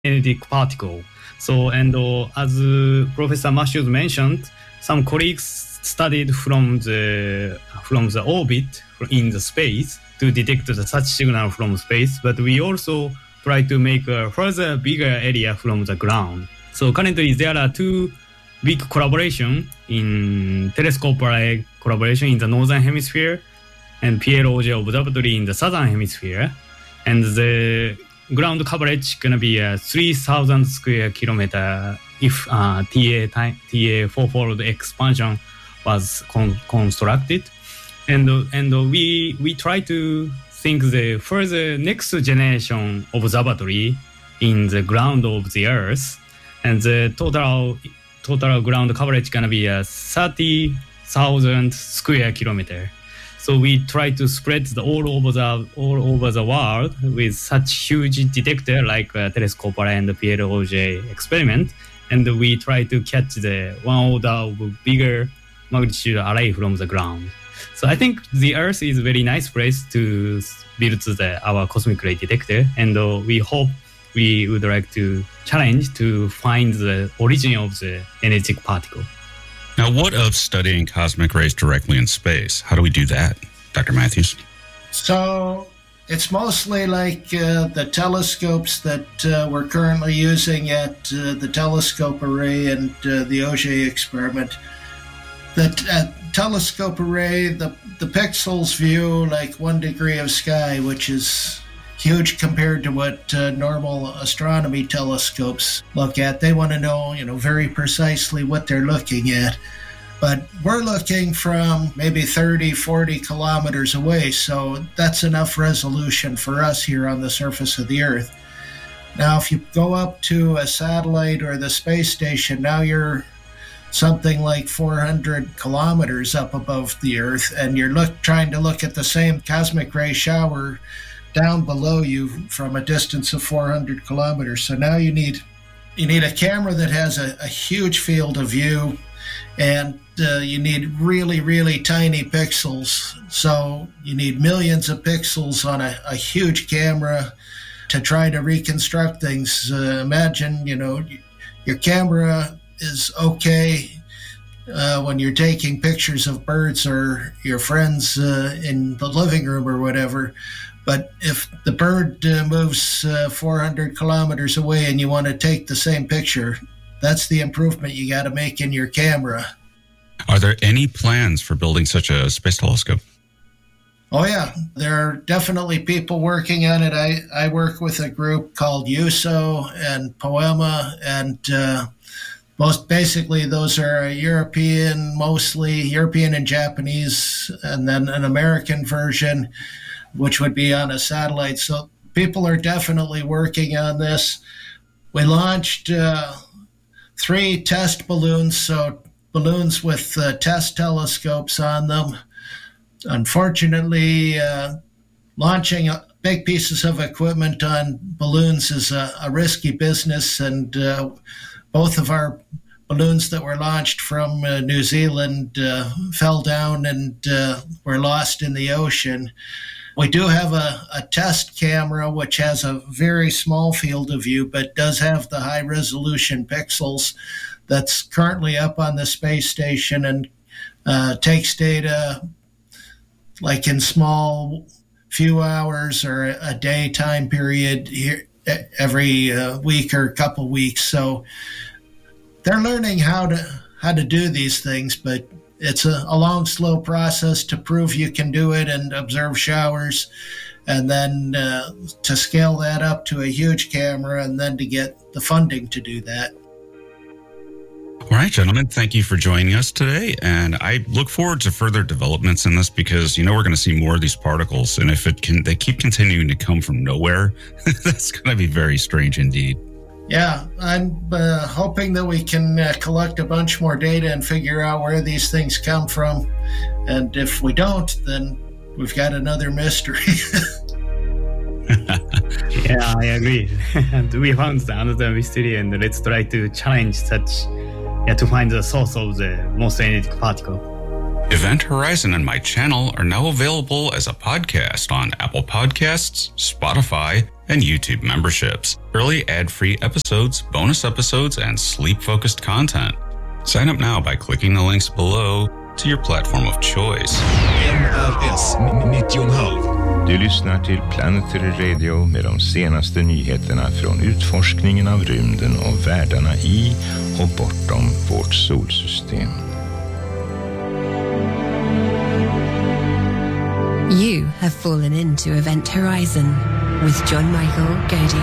energetic particle. So, and as Professor Matthews mentioned, some colleagues studied from the orbit in the space to detect such signal from space, but we also try to make a further bigger area from the ground. So currently there are two big collaboration in telescope array collaboration in the northern hemisphere and Pierre Auger Observatory in the southern hemisphere, and the ground coverage gonna be 3,000 square kilometer if TA fourfold expansion was constructed, and we try to think the further next generation observatory in the ground of the Earth, and the total ground coverage gonna be 30,000 square kilometer. So we try to spread all over the world with such huge detector like telescope array and the Pierre Auger experiment, and we try to catch the one order of bigger magnitude array from the ground. So I think the Earth is a very nice place to build our cosmic ray detector, and we hope we would like to challenge to find the origin of the energetic particle. Now, what of studying cosmic rays directly in space? How do we do that, Dr. Matthews? So it's mostly like the telescopes that we're currently using at the telescope array and the Auger experiment. The telescope array, the pixels view like 1 degree of sky, which is huge compared to what normal astronomy telescopes look at. They want to know, very precisely what they're looking at. But we're looking from maybe 30, 40 kilometers away, so that's enough resolution for us here on the surface of the Earth. Now, if you go up to a satellite or the space station, now you're something like 400 kilometers up above the Earth, and you're trying to look at the same cosmic ray shower down below you from a distance of 400 kilometers. So now you need a camera that has a huge field of view, and you need really, really tiny pixels. So you need millions of pixels on a huge camera to try to reconstruct things. Imagine, your camera is okay when you're taking pictures of birds or your friends in the living room or whatever. But if the bird moves 400 kilometers away and you want to take the same picture, that's the improvement you got to make in your camera. Are there any plans for building such a space telescope? Oh, yeah. There are definitely people working on it. I work with a group called USO and Poema, and most basically those are mostly European and Japanese, and then an American version, which would be on a satellite. So people are definitely working on this. We launched 3 test balloons, so balloons with test telescopes on them. Unfortunately, launching big pieces of equipment on balloons is a risky business, and both of our balloons that were launched from New Zealand fell down and were lost in the ocean. We do have a test camera, which has a very small field of view, but does have the high-resolution pixels that's currently up on the space station and takes data like in small few hours or a day time period here every week or couple weeks. So they're learning how to do these things, but it's a long, slow process to prove you can do it and observe showers, and then to scale that up to a huge camera, and then to get the funding to do that. All right, gentlemen, thank you for joining us today. And I look forward to further developments in this because, we're going to see more of these particles. And if they keep continuing to come from nowhere, that's going to be very strange indeed. Yeah, I'm hoping that we can collect a bunch more data and figure out where these things come from. And if we don't, then we've got another mystery. Yeah, I agree. And we found another mystery, and let's try to challenge to find the source of the most energetic particle. Event Horizon and my channel are now available as a podcast on Apple Podcasts, Spotify, and YouTube memberships. Early ad-free episodes, bonus episodes, and sleep-focused content. Sign up now by clicking the links below to your platform of choice. NRS 90,5. Du lyssnar till Planetary Radio med de senaste nyheterna från utforskningen av rymden och världarna i och bortom vårt solsystem. You have fallen into Event Horizon with John Michael Gaudier.